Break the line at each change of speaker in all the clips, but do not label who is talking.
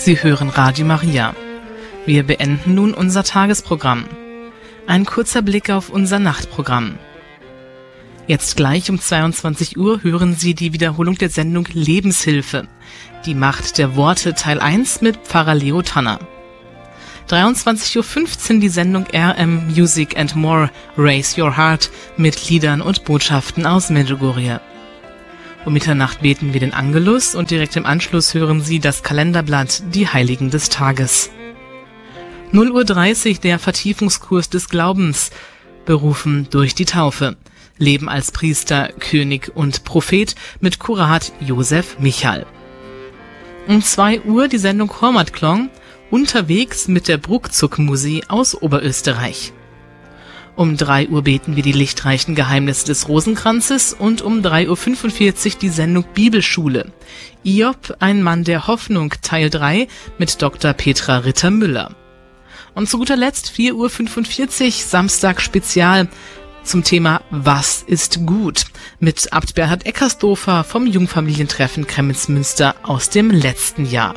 Sie hören Radio Maria. Wir beenden nun unser Tagesprogramm. Ein kurzer Blick auf unser Nachtprogramm. Jetzt gleich um 22 Uhr hören Sie die Wiederholung der Sendung Lebenshilfe. Die Macht der Worte Teil 1 mit Pfarrer Leo Tanner. 23.15 Uhr die Sendung RM Music and More, Raise Your Heart mit Liedern und Botschaften aus Medjugorje. Um Mitternacht beten wir den Angelus und direkt im Anschluss hören Sie das Kalenderblatt Die Heiligen des Tages. 0:30 Uhr der Vertiefungskurs des Glaubens, berufen durch die Taufe. Leben als Priester, König und Prophet mit Kurat Josef Michal. Um 2 Uhr die Sendung Hormatklong, unterwegs mit der Bruckzuck-Musi aus Oberösterreich. Um 3 Uhr beten wir die lichtreichen Geheimnisse des Rosenkranzes und um 3:45 Uhr die Sendung Bibelschule. Iob, ein Mann der Hoffnung, Teil 3 mit Dr. Petra Ritter-Müller. Und zu guter Letzt 4:45 Uhr Samstag Spezial zum Thema Was ist gut? Mit Abt Bernhard Eckersdofer vom Jungfamilientreffen Kremnitz-Münster aus dem letzten Jahr.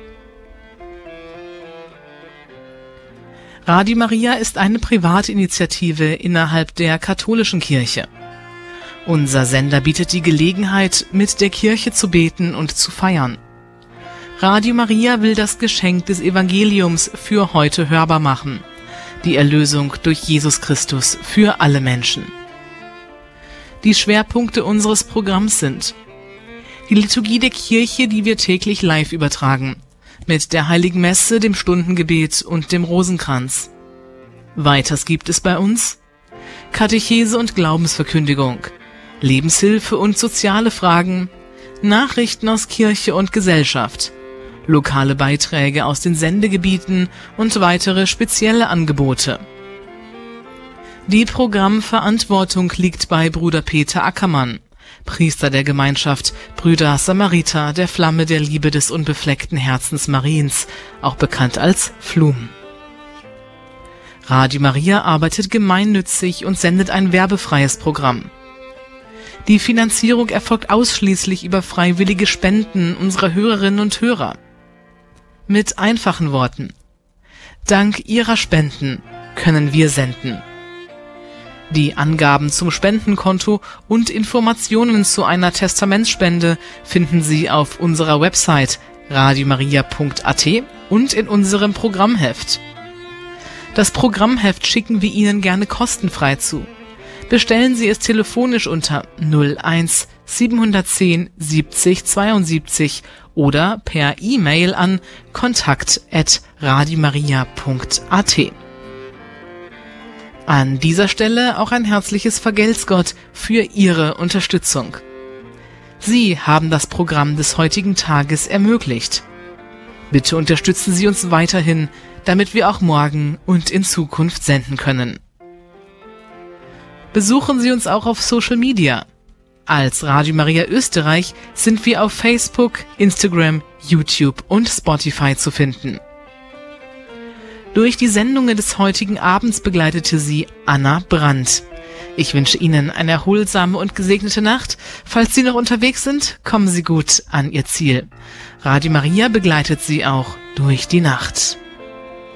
Radio Maria ist eine Privatinitiative innerhalb der katholischen Kirche. Unser Sender bietet die Gelegenheit, mit der Kirche zu beten und zu feiern. Radio Maria will das Geschenk des Evangeliums für heute hörbar machen. Die Erlösung durch Jesus Christus für alle Menschen. Die Schwerpunkte unseres Programms sind die Liturgie der Kirche, die wir täglich live übertragen, mit der Heiligen Messe, dem Stundengebet und dem Rosenkranz. Weiters gibt es bei uns Katechese und Glaubensverkündigung, Lebenshilfe und soziale Fragen, Nachrichten aus Kirche und Gesellschaft, lokale Beiträge aus den Sendegebieten und weitere spezielle Angebote. Die Programmverantwortung liegt bei Bruder Peter Ackermann, Priester der Gemeinschaft Brüder Samariter der Flamme der Liebe des unbefleckten Herzens Mariens, auch bekannt als FLUM. Radio Maria arbeitet gemeinnützig und sendet ein werbefreies Programm. Die Finanzierung erfolgt ausschließlich über freiwillige Spenden unserer Hörerinnen und Hörer. Mit einfachen Worten: Dank Ihrer Spenden können wir senden. Die Angaben zum Spendenkonto und Informationen zu einer Testamentsspende finden Sie auf unserer Website radiomaria.at und in unserem Programmheft. Das Programmheft schicken wir Ihnen gerne kostenfrei zu. Bestellen Sie es telefonisch unter 01 710 70 72 oder per E-Mail an kontakt@radiomaria.at. An dieser Stelle auch ein herzliches Vergelt's Gott für Ihre Unterstützung. Sie haben das Programm des heutigen Tages ermöglicht. Bitte unterstützen Sie uns weiterhin, damit wir auch morgen und in Zukunft senden können. Besuchen Sie uns auch auf Social Media. Als Radio Maria Österreich sind wir auf Facebook, Instagram, YouTube und Spotify zu finden. Durch die Sendungen des heutigen Abends begleitete Sie Anna Brandt. Ich wünsche Ihnen eine erholsame und gesegnete Nacht. Falls Sie noch unterwegs sind, kommen Sie gut an Ihr Ziel. Radio Maria begleitet Sie auch durch die Nacht.